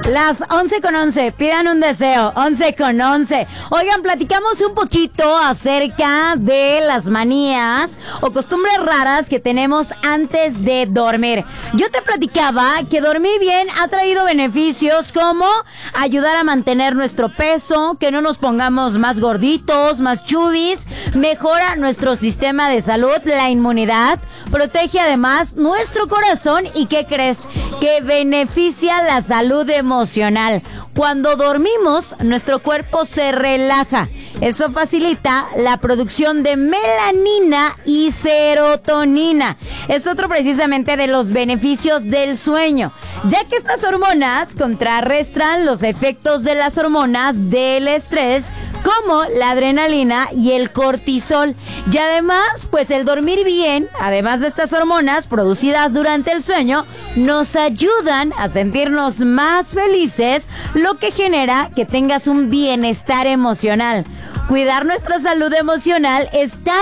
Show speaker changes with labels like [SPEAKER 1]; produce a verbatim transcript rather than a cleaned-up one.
[SPEAKER 1] Las once con once, pidan un deseo, once con once. Oigan, platicamos un poquito acerca de las manías o costumbres raras que tenemos antes de dormir. Yo te platicaba que dormir bien ha traído beneficios como ayudar a mantener nuestro peso, que no nos pongamos más gorditos, más chubis, mejora nuestro sistema de salud, la inmunidad, protege además nuestro corazón y ¿qué crees? Que beneficia la salud emocional. Emocional. Cuando dormimos, nuestro cuerpo se relaja. Eso facilita la producción de melanina y serotonina. Es otro precisamente de los beneficios del sueño, ya que estas hormonas contrarrestan los efectos de las hormonas del estrés, como la adrenalina y el cortisol. Y además, pues el dormir bien, además de estas hormonas producidas durante el sueño, nos ayudan a sentirnos más felices, lo que genera que tengas un bienestar emocional. Cuidar nuestra salud emocional está